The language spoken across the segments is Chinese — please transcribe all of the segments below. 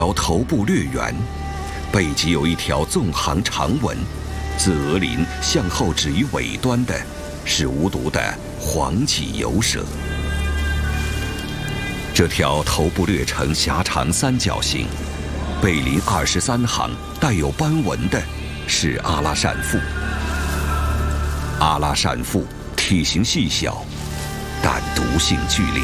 头部略圆，背脊有一条纵行长纹，自额鳞向后止于尾端的是无毒的黄脊游蛇。这条头部略呈狭长三角形，背鳞23行带有斑纹的是阿拉善腹。阿拉善腹体型细小，但毒性剧烈。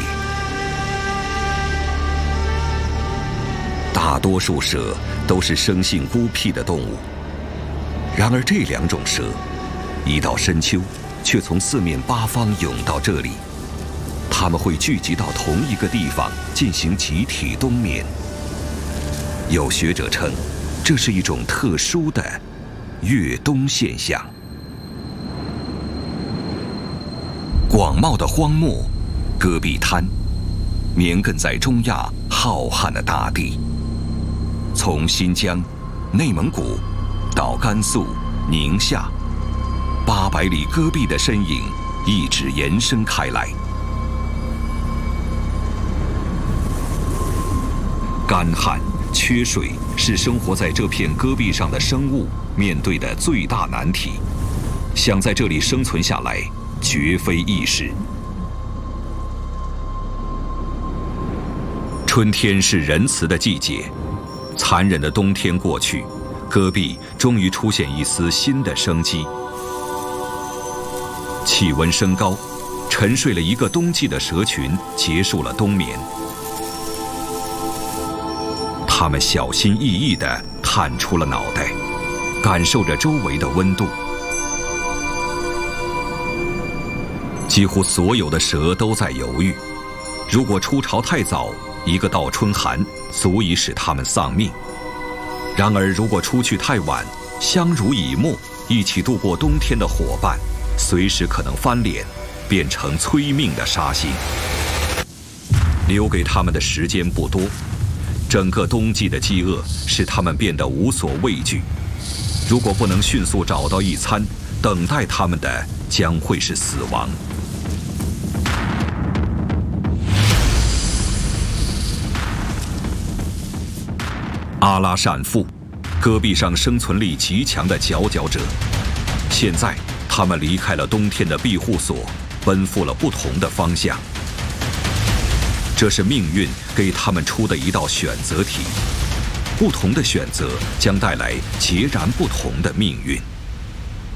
大多数蛇都是生性孤僻的动物，然而这2种蛇，一到深秋，却从四面八方涌到这里。它们会聚集到同一个地方进行集体冬眠。有学者称，这是一种特殊的越冬现象。广袤的荒漠，戈壁滩，绵亘在中亚浩瀚的大地。从新疆、内蒙古到甘肃、宁夏，800里戈壁的身影一直延伸开来。干旱、缺水是生活在这片戈壁上的生物面对的最大难题，想在这里生存下来，绝非易事。春天是仁慈的季节，残忍的冬天过去，戈壁终于出现一丝新的生机。气温升高，沉睡了一个冬季的蛇群结束了冬眠。它们小心翼翼地探出了脑袋，感受着周围的温度。几乎所有的蛇都在犹豫，如果出巢太早，一个倒春寒足以使它们丧命；然而如果出去太晚，相濡以沫一起度过冬天的伙伴，随时可能翻脸，变成催命的杀星。留给他们的时间不多，整个冬季的饥饿使他们变得无所畏惧。如果不能迅速找到一餐，等待他们的将会是死亡。阿拉善腹，戈壁上生存力极强的佼佼者。现在，他们离开了冬天的庇护所，奔赴了不同的方向。这是命运给他们出的一道选择题，不同的选择将带来截然不同的命运。